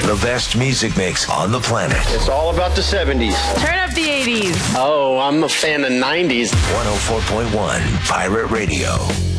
The best music mix on the planet. It's all about the 70s. Turn up the 80s. Oh, I'm a fan of 90s. 104.1 Pirate Radio.